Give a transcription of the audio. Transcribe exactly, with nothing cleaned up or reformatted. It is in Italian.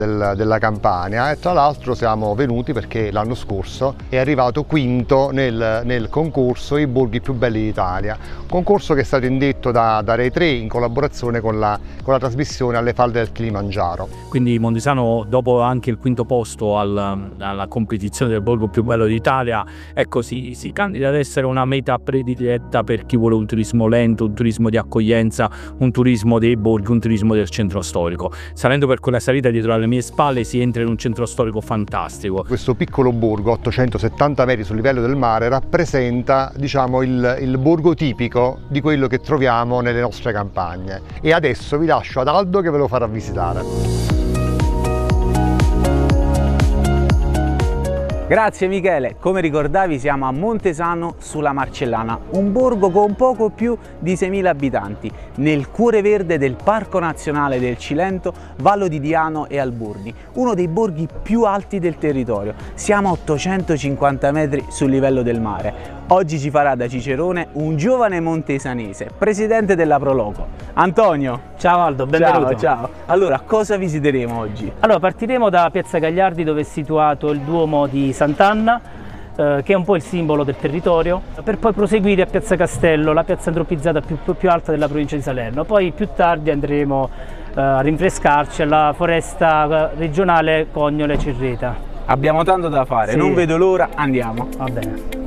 del, della Campania, e tra l'altro siamo venuti perché l'anno scorso è arrivato quinto nel, nel concorso I borghi più belli d'Italia, concorso che è stato indetto da, da Rai tre in collaborazione con la, con la trasmissione Alle falde del Kilimangiaro. Quindi Montesano, dopo anche il quinto posto al, alla competizione del borgo più bello d'Italia, ecco, si, si candida ad essere una meta prediletta per chi vuole un turismo lento, un turismo di accoglienza, un turismo dei borghi, un turismo del centro storico. Salendo per quella salita dietro alle mie spalle si entra in un centro storico fantastico. Questo piccolo borgo, ottocentosettanta metri sul livello del mare, rappresenta, diciamo, il, il borgo tipico di quello che troviamo nelle nostre campagne. E adesso vi lascio ad Aldo che ve lo farà visitare. Grazie Michele, come ricordavi siamo a Montesano sulla Marcellana, un borgo con poco più di seimila abitanti, nel cuore verde del Parco Nazionale del Cilento, Vallo di Diano e Alburni, uno dei borghi più alti del territorio. Siamo a ottocentocinquanta metri sul livello del mare. Oggi ci farà da cicerone un giovane montesanese, presidente della Proloco, Antonio. Ciao Aldo, benvenuto. Ciao, ciao. Allora, cosa visiteremo oggi? Allora, partiremo da Piazza Gagliardi, dove è situato il Duomo di Sant'Anna, eh, che è un po' il simbolo del territorio, per poi proseguire a Piazza Castello, la piazza antropizzata più, più alta della provincia di Salerno. Poi più tardi andremo eh, a rinfrescarci alla foresta regionale Cognole Cerreta. Abbiamo tanto da fare, Sì. Non vedo l'ora, andiamo. Va bene.